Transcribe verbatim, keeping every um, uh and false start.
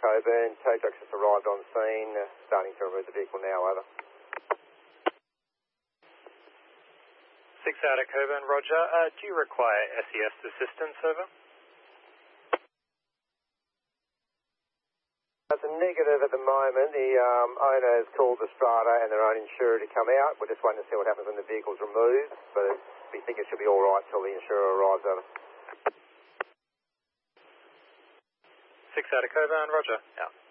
Coburn. Tow truck's just arrived on scene, uh, starting to remove the vehicle now, over. six out of Coburn, roger. Uh, do you require S E S assistance, over? That's a negative at the moment. The um, owner has called the strata and their own insurer to come out. We're just waiting to see what happens when the vehicle's removed, but we think it should be all right till the insurer arrives, over. six out of Coburn, roger. Yeah.